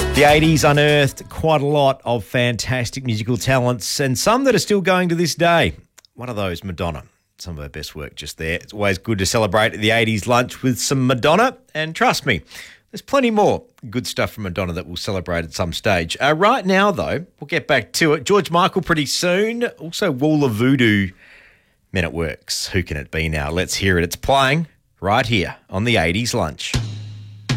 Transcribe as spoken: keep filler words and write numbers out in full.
The eighties unearthed quite a lot of fantastic musical talents and some that are still going to this day. One of those, Madonna. Some of her best work just there. It's always good to celebrate the eighties lunch with some Madonna, and trust me, there's plenty more good stuff from Madonna that we'll celebrate at some stage. Uh, right now, though, we'll get back to it. George Michael pretty soon. Also, Wall of Voodoo, Men at Works. Who can it be now? Let's hear it. It's playing right here on the eighties Lunch.